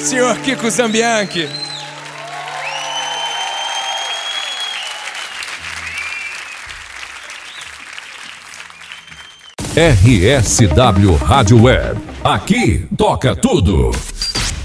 senhor Kiko Zambianchi. RSW Rádio Web. Aqui toca tudo.